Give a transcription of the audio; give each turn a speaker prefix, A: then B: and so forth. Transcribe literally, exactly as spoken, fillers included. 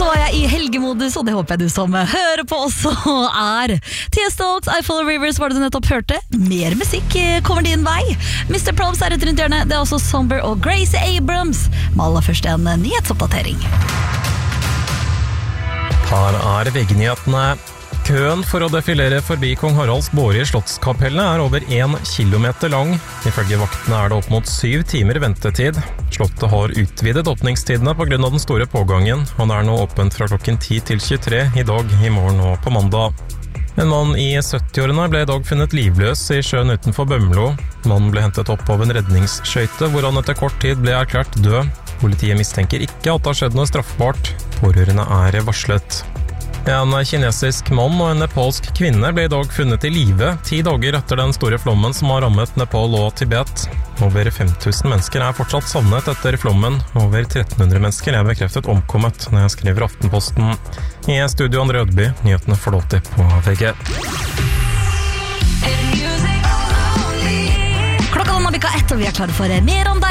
A: Nå er jeg i helgemodus, og det håper jeg du som hører på også er. Tia Stokes, I Follow Rivers var det du nettopp hørte. Mer musikk kommer din vei. mister Probst er rett rundt hjørnet. Det er også Somber og Gracie Abrams. Med aller først en nyhetsoppdatering.
B: Her er V G-nyhetene. Køen for å defilere forbi Kong Haralds båre i Slottskapellet er over en kilometer lang. Ifølge vaktene er det opp mot syv timer ventetid. Slottet har utvidet åpningstidene på grunn av den store pågangen, og det er nå åpent fra klokken ti til tjuetre i dag, i morgen og på mandag. En mann i syttiårene ble i dag funnet livløs i sjøen utenfor Bømlo. Mannen ble hentet opp av en redningsskøyte, hvor han etter kort tid ble erklært død. Politiet mistenker ikke at det har skjedd noe straffbart. Pårørende er varslet. En kinesisk mann og en nepalsk kvinne ble i dag funnet i live ti dager etter den store flommen som har rammet Nepal og Tibet. Over fem tusen mennesker er fortsatt savnet etter flommen. Over tretten hundre mennesker er bekreftet omkommet, når jeg skriver Aftenposten. I studio André Ødby, nyhetene får lov til på V G.
A: Klokka den har bikket ett, og vi er klare for mer om deg.